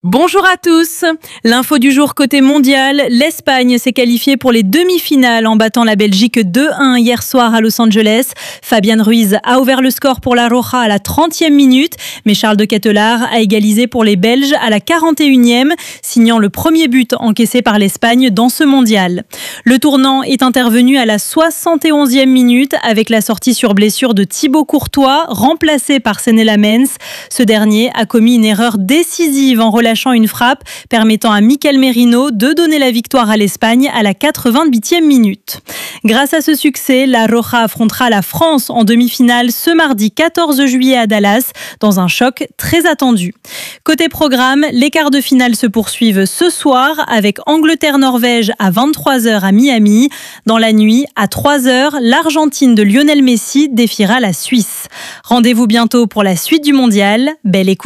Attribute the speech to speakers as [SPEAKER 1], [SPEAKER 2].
[SPEAKER 1] Bonjour à tous. L'info du jour côté mondial, l'Espagne s'est qualifiée pour les demi-finales en battant la Belgique 2-1 hier soir à Los Angeles. Fabián Ruiz a ouvert le score pour la Roja à la 30e minute, mais Charles de Ketelaere a égalisé pour les Belges à la 41e, signant le premier but encaissé par l'Espagne dans ce mondial. Le tournant est intervenu à la 71e minute avec la sortie sur blessure de Thibaut Courtois, remplacé par Senela Lamens. Ce dernier a commis une erreur décisive en relâchant une frappe permettant à Mikel Merino de donner la victoire à l'Espagne à la 88e minute. Grâce à ce succès, la Roja affrontera la France en demi-finale ce mardi 14 juillet à Dallas dans un choc très attendu. Côté programme, les quarts de finale se poursuivent ce soir avec Angleterre-Norvège à 23h à Miami. Dans la nuit, à 3h, l'Argentine de Lionel Messi défiera la Suisse. Rendez-vous bientôt pour la suite du mondial. Belle écoute.